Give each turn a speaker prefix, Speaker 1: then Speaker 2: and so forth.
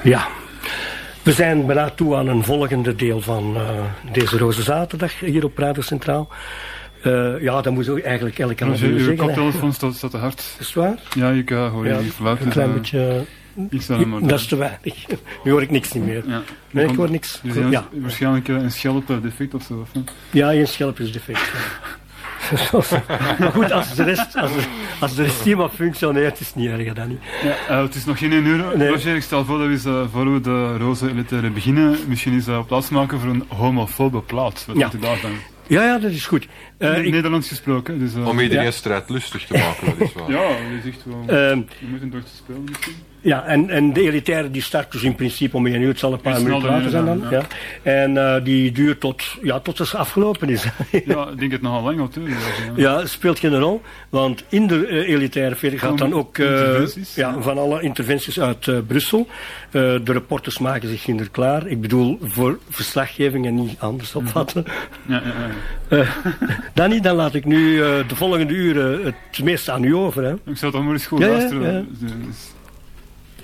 Speaker 1: Ja. We zijn bijna toe aan een volgende deel van deze Roze Zaterdag hier op Radio Centraal. Ja, dat moet ook eigenlijk elke keer zeggen.
Speaker 2: Uw koptelefoon staat te hard.
Speaker 1: Is het waar?
Speaker 2: Ja, ik hoor je geluid.
Speaker 1: Een klein beetje... dat is te weinig. Nu hoor ik niks niet meer.
Speaker 2: Ja.
Speaker 1: Nee, ik hoor niks.
Speaker 2: Ja. Waarschijnlijk een schelp-defect of zo. Of?
Speaker 1: Ja, een schelpjesdefect. Maar goed, als de rest helemaal functioneert, is het niet erg, dan niet.
Speaker 2: Ja, het is nog geen 1 uur. Nee. Roger, ik stel voor dat we eens, voor we de Roze Elitaire beginnen, misschien eens plaats maken voor een homofobe plaat. Wat moet je daarvan?
Speaker 1: Ja, dat is goed.
Speaker 2: Nederlands gesproken. Dus,
Speaker 3: om iedereen strijdlustig te maken, dat is waar.
Speaker 2: Ja, je zegt wel. Je moet een Duitse spelen misschien.
Speaker 1: Ja, en de elitaire die start dus in principe om 1 uur. Het zal een paar minuten later zijn dan. Ja. En die duurt tot het afgelopen is.
Speaker 2: Ja, ik denk het nogal lang al toe.
Speaker 1: Ja, het speelt geen rol. Want in de elitaire veer gaat dan ook van alle interventies uit Brussel. De reporters maken zich minder klaar. Ik bedoel, voor verslaggeving en niet anders opvatten. Dan laat ik nu de volgende uren het meeste aan u over. Hè?
Speaker 2: Ik zou toch maar eens goed luisteren.